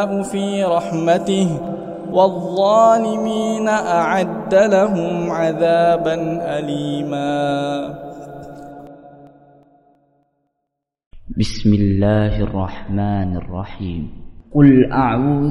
في رحمته والظالمين أعد لهم عذابا أليما. بسم الله الرحمن الرحيم. قل أعوذ